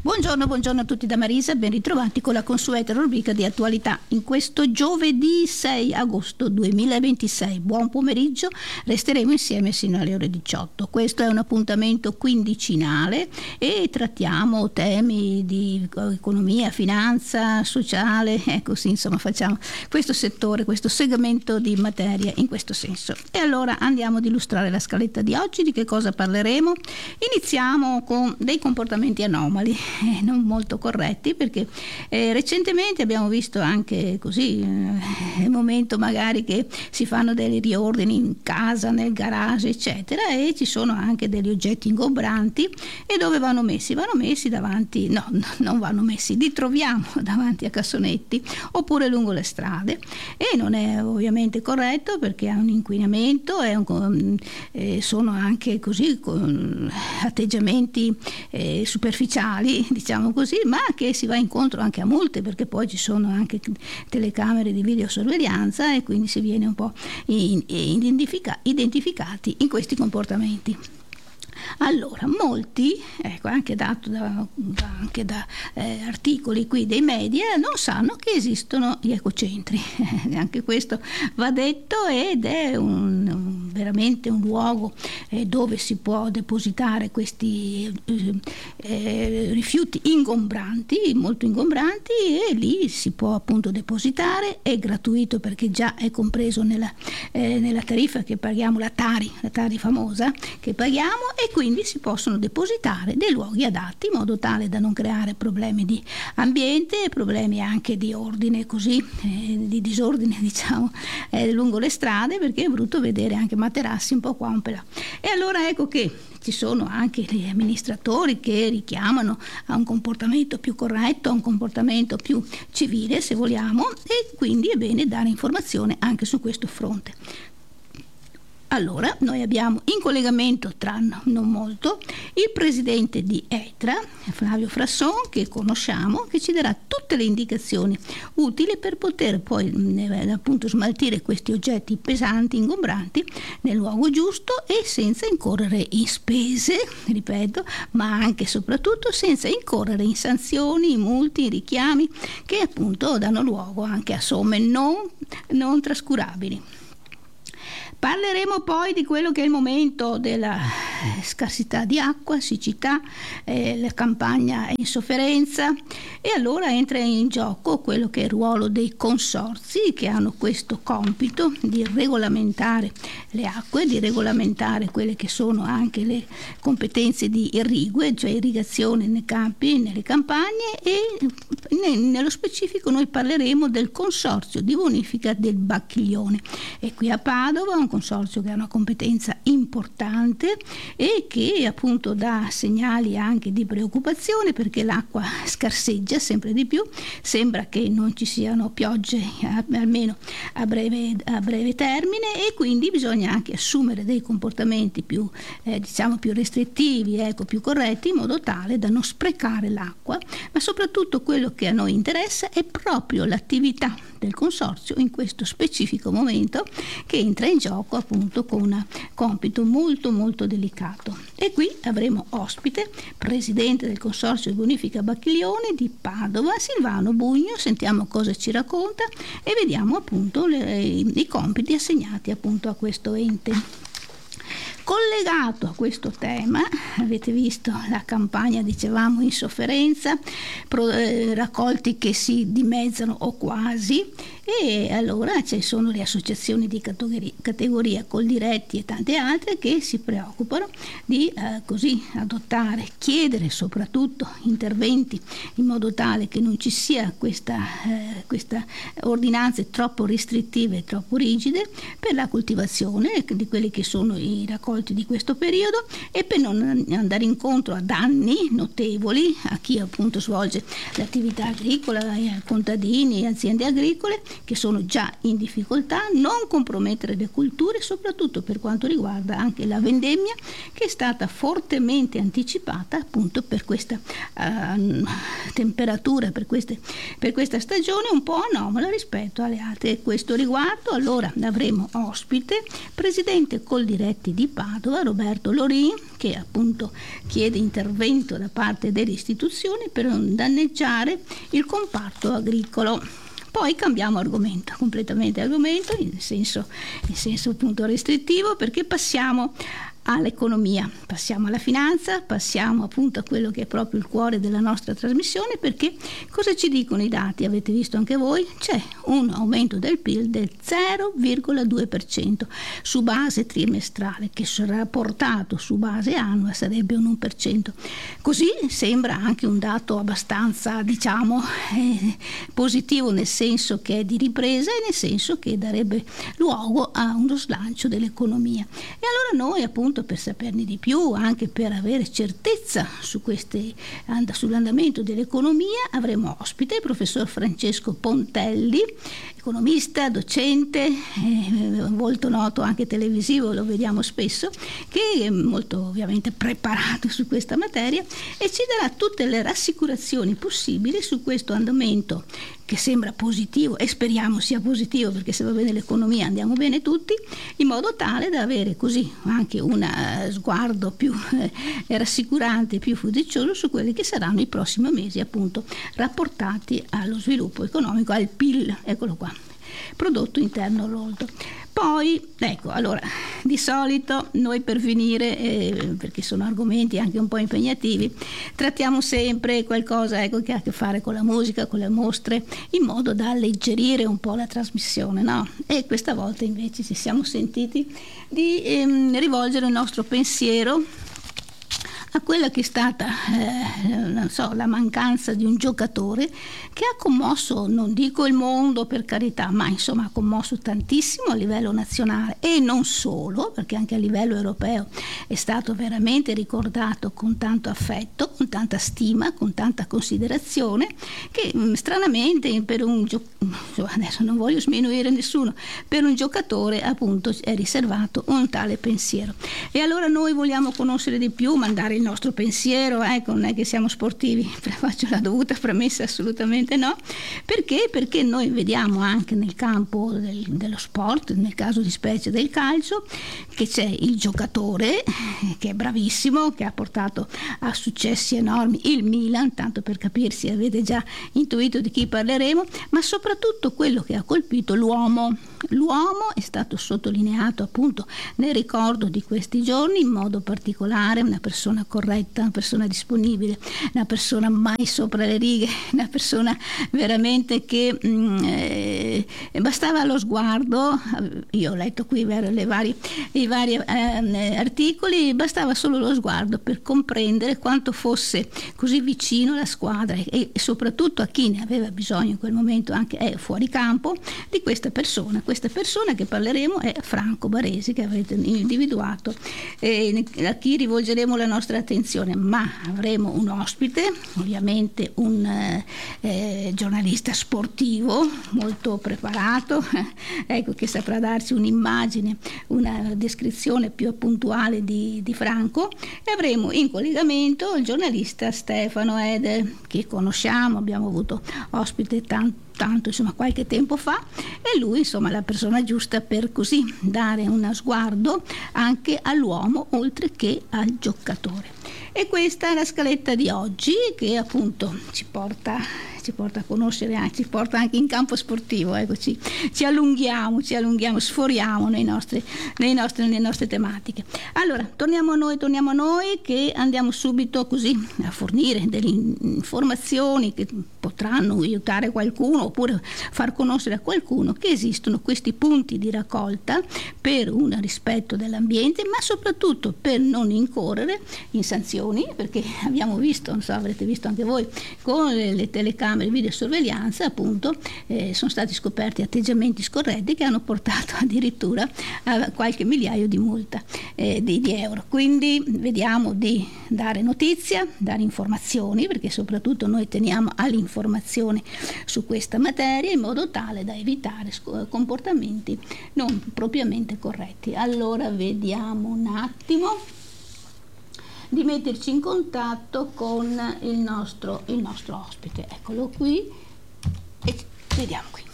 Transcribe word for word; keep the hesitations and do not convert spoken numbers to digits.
Buongiorno, buongiorno a tutti da Marisa, ben ritrovati con la consueta rubrica di attualità in questo giovedì sei agosto duemilaventisei. Buon pomeriggio, resteremo insieme sino alle ore diciotto. Questo è un appuntamento quindicinale e trattiamo temi di economia, finanza, sociale, ecco sì, insomma facciamo questo settore, questo segmento di materia in questo senso. E allora andiamo ad illustrare la scaletta di oggi. Di che cosa parleremo? Iniziamo con dei comportamenti anomali, eh, non molto corretti, perché eh, recentemente abbiamo visto anche così eh, il momento magari che si fanno dei riordini in casa, nel garage eccetera, e ci sono anche degli oggetti ingombranti. E dove vanno messi? Vanno messi davanti, no, no non vanno messi, li troviamo davanti a cassonetti oppure lungo le strade, e non è ovviamente corretto perché ha un inquinamento, è un, eh, sono anche così con atteggiamenti eh, superficiali, diciamo così, ma che si va incontro anche a multe, perché poi ci sono anche telecamere di videosorveglianza e quindi si viene un po' in, in, identifica, identificati in questi comportamenti. Allora, molti, ecco, anche dato da, da, anche da eh, articoli qui dei media, non sanno che esistono gli ecocentri. Anche questo va detto, ed è un, un, veramente un luogo eh, dove si può depositare questi eh, eh, rifiuti ingombranti, molto ingombranti, e lì si può appunto depositare. È gratuito perché già è compreso nella, eh, nella tariffa che paghiamo, la Tari, la Tari famosa che paghiamo, e quindi si possono depositare dei luoghi adatti in modo tale da non creare problemi di ambiente, problemi anche di ordine, così eh, di disordine diciamo eh, lungo le strade, perché è brutto vedere anche materassi un po' qua un po' là. E allora ecco che ci sono anche gli amministratori che richiamano a un comportamento più corretto, a un comportamento più civile se vogliamo, e quindi è bene dare informazione anche su questo fronte. Allora, noi abbiamo in collegamento, tra non molto, il presidente di ETRA, Flavio Frasson, che conosciamo, che ci darà tutte le indicazioni utili per poter poi eh, appunto smaltire questi oggetti pesanti, ingombranti, nel luogo giusto e senza incorrere in spese, ripeto, ma anche e soprattutto senza incorrere in sanzioni, in multi, in richiami, che appunto danno luogo anche a somme non, non trascurabili. Parleremo poi di quello che è il momento della scarsità di acqua, siccità, eh, la campagna è in sofferenza, e allora entra in gioco quello che è il ruolo dei consorzi, che hanno questo compito di regolamentare le acque, di regolamentare quelle che sono anche le competenze di irrigue, cioè irrigazione nei campi, nelle campagne, e nello specifico noi parleremo del consorzio di bonifica del Bacchiglione. E qui a Padova un consorzio che ha una competenza importante e che appunto dà segnali anche di preoccupazione, perché l'acqua scarseggia sempre di più, sembra che non ci siano piogge almeno a breve, a breve termine, e quindi bisogna anche assumere dei comportamenti più eh, diciamo più restrittivi, ecco, più corretti, in modo tale da non sprecare l'acqua. Ma soprattutto quello che a noi interessa è proprio l'attività del consorzio in questo specifico momento, che entra in gioco appunto con un compito molto molto delicato. E qui avremo ospite presidente del consorzio di bonifica Bacchiglione di Padova, Silvano Bugno. Sentiamo cosa ci racconta e vediamo appunto le, i compiti assegnati appunto a questo ente. Collegato a questo tema, avete visto la campagna, dicevamo, in sofferenza, pro, eh, raccolti che si dimezzano o quasi, e allora ci sono le associazioni di categoria, categoria Coldiretti e tante altre che si preoccupano di eh, così adottare, chiedere soprattutto interventi in modo tale che non ci sia questa, eh, questa ordinanze troppo restrittive e troppo rigide per la coltivazione di quelli che sono i raccolti di questo periodo, e per non andare incontro a danni notevoli a chi appunto svolge l'attività agricola, ai contadini e aziende agricole che sono già in difficoltà, non compromettere le culture, soprattutto per quanto riguarda anche la vendemmia, che è stata fortemente anticipata appunto per questa uh, temperatura, per, queste, per questa stagione un po' anomala rispetto alle altre. E questo riguardo allora avremo ospite presidente Coldiretti di Padova, Roberto Lorin, che appunto chiede intervento da parte delle istituzioni per non danneggiare il comparto agricolo. Poi cambiamo argomento, completamente argomento, in senso, in senso appunto restrittivo, perché passiamo all'economia, passiamo alla finanza, passiamo appunto a quello che è proprio il cuore della nostra trasmissione, perché cosa ci dicono i dati? Avete visto anche voi? C'è un aumento del P I L del zero virgola due per cento su base trimestrale, che sarà portato su base annua sarebbe un uno per cento. Così sembra anche un dato abbastanza, diciamo, eh, positivo, nel senso che è di ripresa e nel senso che darebbe luogo a uno slancio dell'economia. E allora noi appunto, per saperne di più, anche per avere certezza su queste, sull'andamento dell'economia, avremo ospite il professor Francesco Pontelli, economista, docente, eh, molto noto anche televisivo, lo vediamo spesso, che è molto ovviamente preparato su questa materia e ci darà tutte le rassicurazioni possibili su questo andamento che sembra positivo, e speriamo sia positivo, perché se va bene l'economia andiamo bene tutti, in modo tale da avere così anche un sguardo più eh, rassicurante, più fiducioso su quelli che saranno i prossimi mesi, appunto rapportati allo sviluppo economico, al P I L, eccolo qua, prodotto interno lordo. Poi, ecco, allora, di solito noi per finire, eh, perché sono argomenti anche un po' impegnativi, trattiamo sempre qualcosa, ecco, che ha a che fare con la musica, con le mostre, in modo da alleggerire un po' la trasmissione, no? E questa volta invece ci siamo sentiti di ehm, rivolgere il nostro pensiero a quella che è stata eh, non so, la mancanza di un giocatore che ha commosso, non dico il mondo per carità, ma insomma ha commosso tantissimo a livello nazionale e non solo, perché anche a livello europeo è stato veramente ricordato con tanto affetto, con tanta stima, con tanta considerazione, che mh, stranamente per un giocatore, adesso non voglio sminuire nessuno, per un giocatore appunto è riservato un tale pensiero. E allora noi vogliamo conoscere di più, mandare il nostro pensiero, ecco, non è che siamo sportivi, faccio la dovuta premessa, assolutamente no. Perché? Perché noi vediamo anche nel campo del, dello sport, nel caso di specie del calcio, che c'è il giocatore che è bravissimo, che ha portato a successi enormi il Milan, tanto per capirsi, avete già intuito di chi parleremo, ma soprattutto quello che ha colpito l'uomo. L'uomo è stato sottolineato appunto nel ricordo di questi giorni in modo particolare, una persona corretta, una persona disponibile, una persona mai sopra le righe, una persona veramente che mh, eh, bastava lo sguardo. Io ho letto qui le varie, i vari eh, articoli, bastava solo lo sguardo per comprendere quanto fosse così vicino alla squadra e, e soprattutto a chi ne aveva bisogno in quel momento, anche eh, fuori campo, di questa persona. Questa persona che parleremo è Franco Baresi, che avrete individuato, eh, a chi rivolgeremo la nostra attenzione, ma avremo un ospite, ovviamente un eh, giornalista sportivo molto preparato, ecco, che saprà darci un'immagine, una descrizione più puntuale di, di Franco, e avremo in collegamento il giornalista Stefano Ede, che conosciamo, abbiamo avuto ospite tanto tanto insomma qualche tempo fa, e lui insomma è la persona giusta per così dare uno sguardo anche all'uomo oltre che al giocatore. E questa è la scaletta di oggi, che appunto ci porta ci porta a conoscere, ci porta anche in campo sportivo, ecco, ci, ci allunghiamo, ci allunghiamo, sforiamo nei nostri, nei nostri, nelle nostre tematiche. Allora, torniamo a noi, torniamo a noi che andiamo subito così a fornire delle informazioni che potranno aiutare qualcuno oppure far conoscere a qualcuno che esistono questi punti di raccolta per un rispetto dell'ambiente, ma soprattutto per non incorrere in sanzioni, perché abbiamo visto, non so, avrete visto anche voi, con le telecamere, videosorveglianza, appunto, eh, sono stati scoperti atteggiamenti scorretti che hanno portato addirittura a qualche migliaio di multa. eh, di, di euro. Quindi vediamo di dare notizia, dare informazioni, perché soprattutto noi teniamo all'informazione su questa materia, in modo tale da evitare comportamenti non propriamente corretti. Allora vediamo un attimo di metterci in contatto con il nostro, il nostro ospite. Eccolo qui e vediamo qui.